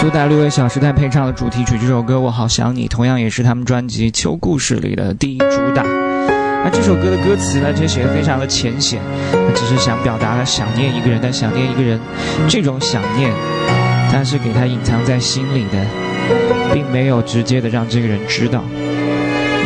苏打绿为《小时代》配唱的主题曲，这首歌《我好想你》同样也是他们专辑《秋故事》里的第一主打。那这首歌的歌词呢，其实写得非常的浅显，只是想表达了想念一个人，但想念一个人这种想念，它是给他隐藏在心里的，并没有直接的让这个人知道。